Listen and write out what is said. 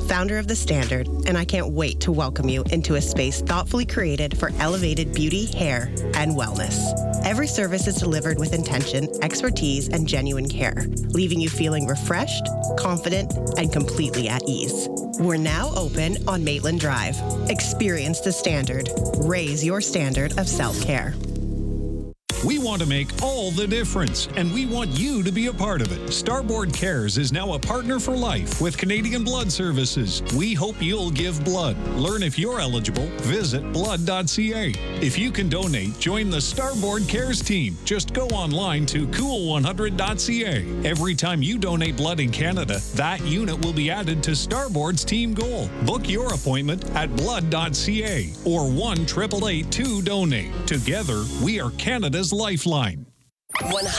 founder of The Standard, and I can't wait to welcome you into a space thoughtfully created for elevated beauty, hair, and wellness. Every service is delivered with intention, expertise, and genuine care, leaving you feeling refreshed, confident, and completely at ease. We're now open on Maitland Drive. Experience The Standard. Raise your standard of self-care. We want to make all the difference, and we want you to be a part of it. Starboard Cares is now a partner for life with Canadian Blood Services. We hope you'll give blood. Learn if you're eligible. Visit blood.ca. If you can donate, join the Starboard Cares team. Just go online to cool100.ca. Every time you donate blood in Canada, that unit will be added to Starboard's team goal. Book your appointment at blood.ca or 1-888-2-DONATE. Together, we are Canada's lifeline. 100%